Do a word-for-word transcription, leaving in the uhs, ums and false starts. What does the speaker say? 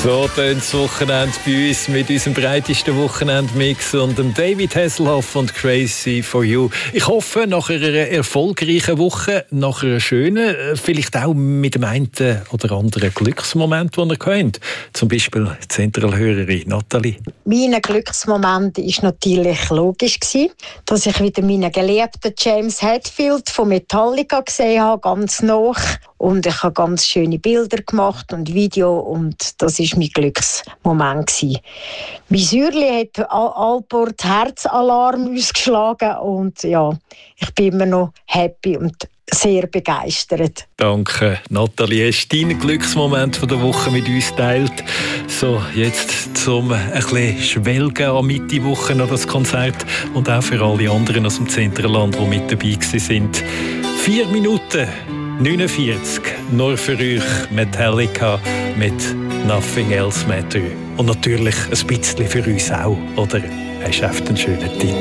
So tönt das Wochenende bei uns mit unserem breitesten Wochenendmix und dem David Hasselhoff und Crazy for You. Ich hoffe, nach einer erfolgreichen Woche, nach einer schönen, vielleicht auch mit dem einen oder anderen Glücksmoment, den ihr kennt. Zum Beispiel die Zentralhörerin Nathalie. Mein Glücksmoment war natürlich logisch, dass ich wieder meinen geliebten James Hetfield von Metallica gesehen habe, ganz nah. Und ich habe ganz schöne Bilder gemacht und Video und das war mein Glücksmoment. Mein Säurli hat allbord Herzalarm ausgeschlagen und ja, ich bin immer noch happy und sehr begeistert. Danke, Nathalie. Hast du deinen Glücksmoment von der Woche mit uns teilt? So, jetzt zum ein bisschen schwelgen am Mitte-Woche noch das Konzert und auch für alle anderen aus dem Zentralland, die mit dabei sind. Vier Minuten neunundvierzig, nur für euch Metallica mit Nothing Else Matter. Und natürlich ein bisschen für uns auch, oder? Hast du einen schönen Titel?